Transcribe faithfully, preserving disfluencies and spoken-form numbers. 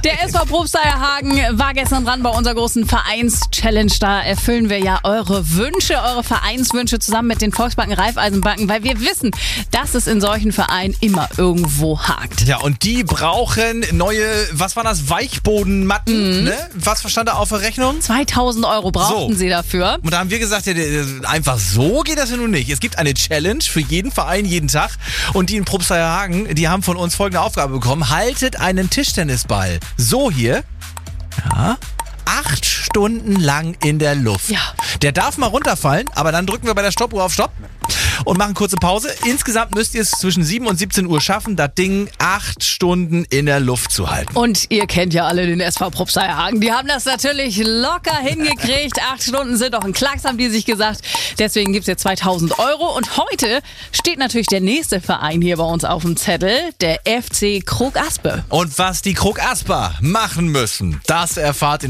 Der S V Probsteierhagen war gestern dran bei unserer großen Vereins-Challenge. Da erfüllen wir ja eure Wünsche, eure Vereinswünsche zusammen mit den Volksbanken, Raiffeisenbanken, weil wir wissen, dass es in solchen Vereinen immer irgendwo hakt. Ja, und die brauchen neue, was war das, Weichbodenmatten, Mhm. ne? Was verstand da auf der Rechnung? zweitausend Euro brauchten So. sie dafür. Und da haben wir gesagt, ja, einfach so geht das ja nun nicht. Es gibt eine Challenge für jeden Verein, jeden Tag. Und die in Probsteierhagen, die haben von uns folgende Aufgabe bekommen. Haltet einen Tischtennisball. So hier. Ja. Acht Stunden lang in der Luft. Ja. Der darf mal runterfallen, aber dann drücken wir bei der Stoppuhr auf Stopp und machen kurze Pause. Insgesamt müsst ihr es zwischen sieben und siebzehn Uhr schaffen, das Ding acht Stunden in der Luft zu halten. Und ihr kennt ja alle den S V Probsteierhagen. Die haben das natürlich locker hingekriegt. Acht Stunden sind doch ein Klacks, haben die sich gesagt. Deswegen gibt's jetzt zweitausend Euro. Und heute steht natürlich der nächste Verein hier bei uns auf dem Zettel, der F C Krog Aspe. Und was die Krog Asper machen müssen, das erfahrt ihr